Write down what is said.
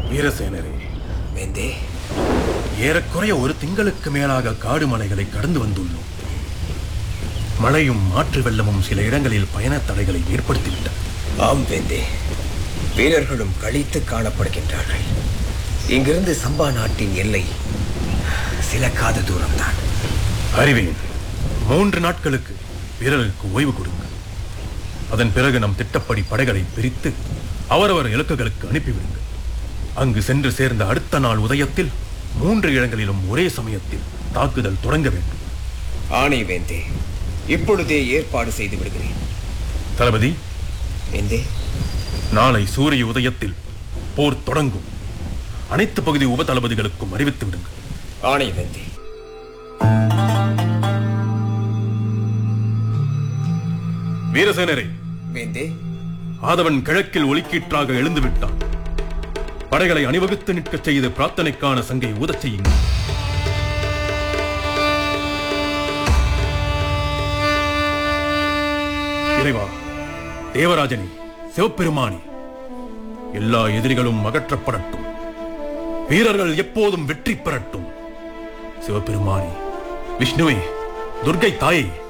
வீரசேனரே, வேந்தே, ஏறக்குறைய ஒரு திங்களுக்கு மேலாக காடு மலைகளை கடந்து வந்துள்ளோம். மழையும் மாற்று வெள்ளமும் சில இடங்களில் பயணத் தடைகளை ஏற்படுத்திவிட்டன. ஆம் வேந்தே, வீரர்களும் கழித்து காணப்படுகின்றார்கள். இங்கிருந்து சம்பா நாட்டின் எல்லை சில காத தூரம்தான். அறிவேன். 3 நாட்களுக்கு வீரர்களுக்கு ஓய்வு கொடுங்க. அதன் பிறகு நம் திட்டப்படி படைகளை பிரித்து அவரவர் இலக்குகளுக்கு அனுப்பிவிடுங்க. அங்கு சென்று சேர்ந்த அடுத்த நாள் உதயத்தில் 3 இடங்களிலும் ஒரே சமயத்தில் தாக்குதல் தொடங்க வேண்டும். ஆணை வேந்தே, இப்பொழுதே ஏற்பாடு செய்து விடுகிறேன். தளபதி வேந்தே, நாளை சூரிய உதயத்தில் போர் தொடங்கும். அனைத்து பகுதி உப தளபதிகளுக்கும் அறிவித்து விடுங்க. ஆணை வேந்தே. வீரசேனரே, வேந்தே, ஆதவன் கிழக்கில் ஒலிக்கீற்றாக எழுந்து விட்டான். படைகளை அணிவகுத்து நிற்கச் செய்து பிரார்த்தனைக்கான சங்கை ஊதச் செய்யுங்கள். இறைவா, தேவராஜனே, சிவபெருமானே, எல்லா எதிரிகளும் அகற்றப்படட்டும். வீரர்கள் எப்போதும் வெற்றி பெறட்டும். சிவபெருமானே, விஷ்ணுவே, துர்க்கை தாயே,